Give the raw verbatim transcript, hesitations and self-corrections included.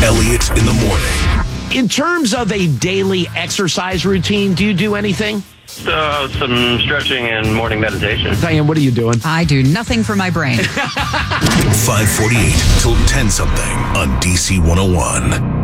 Elliott in the morning. In terms of a daily exercise routine, do you do anything? Uh, some stretching and morning meditation. Diane, what are you doing? I do nothing for my brain. five forty-eight till ten something on D C one oh one.